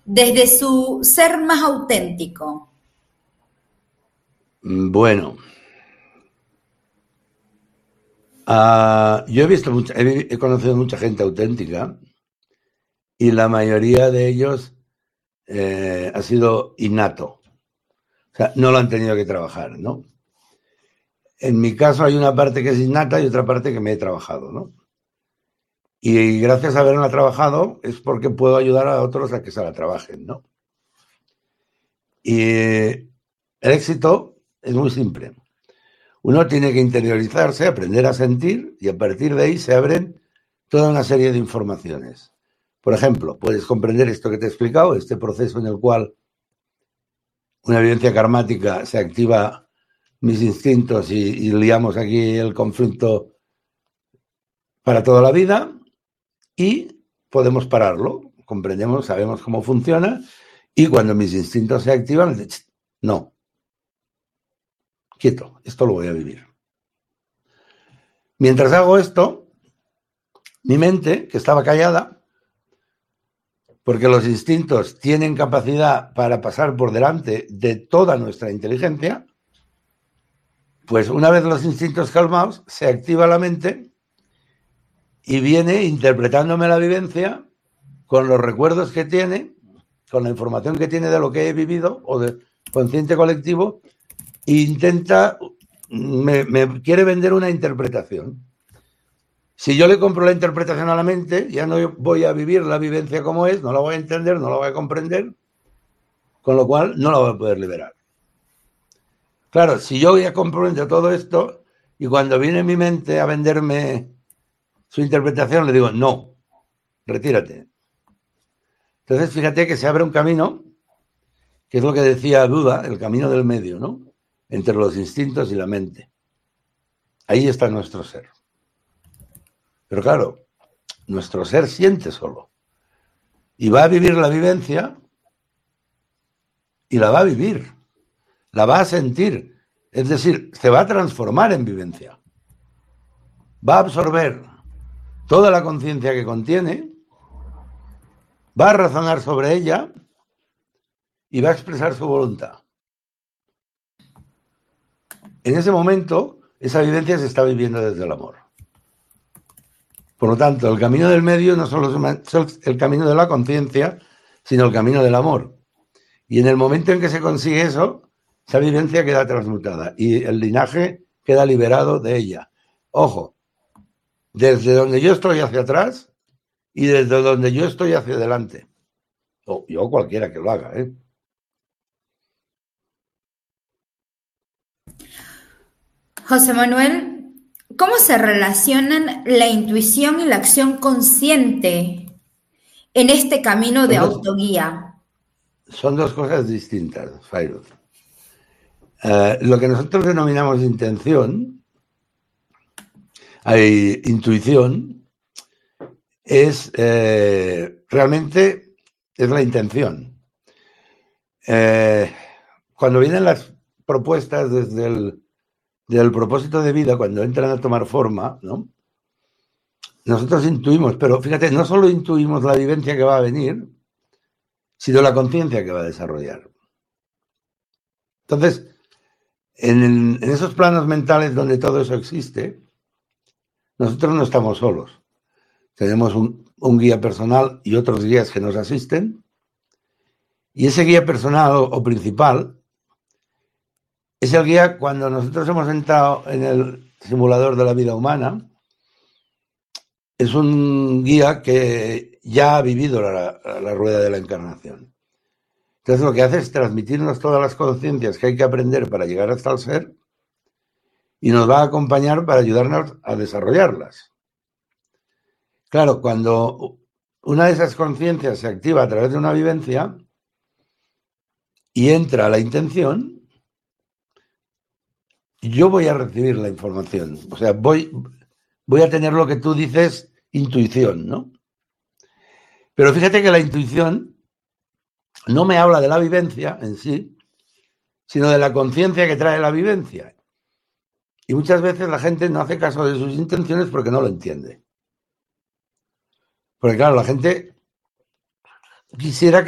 desde su ser más auténtico? Bueno, yo he conocido mucha gente auténtica y la mayoría de ellos ha sido innato. O sea, no lo han tenido que trabajar, ¿no? En mi caso hay una parte que es innata y otra parte que me he trabajado, ¿no? Y gracias a haberla trabajado es porque puedo ayudar a otros a que se la trabajen, ¿no? Y el éxito es muy simple. Uno tiene que interiorizarse, aprender a sentir y a partir de ahí se abren toda una serie de informaciones. Por ejemplo, puedes comprender esto que te he explicado, este proceso en el cual una vivencia karmática se activa mis instintos y liamos aquí el conflicto para toda la vida y podemos pararlo, comprendemos, sabemos cómo funciona y cuando mis instintos se activan, no, quieto, esto lo voy a vivir. Mientras hago esto, mi mente, que estaba callada, porque los instintos tienen capacidad para pasar por delante de toda nuestra inteligencia, pues una vez los instintos calmados, se activa la mente y viene interpretándome la vivencia con los recuerdos que tiene, con la información que tiene de lo que he vivido o de consciente colectivo, e intenta, me quiere vender una interpretación. Si yo le compro la interpretación a la mente, ya no voy a vivir la vivencia como es, no la voy a entender, no la voy a comprender, con lo cual no la voy a poder liberar. Claro, si yo ya comprendo todo esto y cuando viene mi mente a venderme su interpretación, le digo, no, retírate. Entonces, fíjate que se abre un camino, que es lo que decía Buda, el camino del medio, ¿no? Entre los instintos y la mente. Ahí está nuestro ser. Pero claro, nuestro ser siente solo. Y va a vivir la vivencia y la va a vivir. La va a sentir. Es decir, se va a transformar en vivencia. Va a absorber toda la conciencia que contiene, va a razonar sobre ella y va a expresar su voluntad. En ese momento, esa vivencia se está viviendo desde el amor. Por lo tanto, el camino del medio no solo es el camino de la conciencia, sino el camino del amor. Y en el momento en que se consigue eso, esa vivencia queda transmutada y el linaje queda liberado de ella. Ojo, desde donde yo estoy hacia atrás y desde donde yo estoy hacia adelante. O yo cualquiera que lo haga, ¿eh? José Manuel, ¿cómo se relacionan la intuición y la acción consciente en este camino de Son dos, autoguía? son dos cosas distintas, Fairuz. Lo que nosotros denominamos intención, intuición, es realmente es la intención. Cuando vienen las propuestas desde del propósito de vida, cuando entran a tomar forma, ¿no? Nosotros intuimos, pero fíjate, no solo intuimos la vivencia que va a venir, sino la conciencia que va a desarrollar. Entonces, en esos planos mentales donde todo eso existe, nosotros no estamos solos. Tenemos un guía personal y otros guías que nos asisten. Y ese guía personal o principal es el guía cuando nosotros hemos entrado en el simulador de la vida humana. Es un guía que ya ha vivido la rueda de la encarnación. Entonces lo que hace es transmitirnos todas las conciencias que hay que aprender para llegar hasta el ser y nos va a acompañar para ayudarnos a desarrollarlas. Claro, cuando una de esas conciencias se activa a través de una vivencia y entra a la intención, yo voy a recibir la información. O sea, voy a tener lo que tú dices, intuición, ¿no? Pero fíjate que la intuición no me habla de la vivencia en sí, sino de la conciencia que trae la vivencia. Y muchas veces la gente no hace caso de sus intenciones porque no lo entiende. Porque claro, la gente quisiera que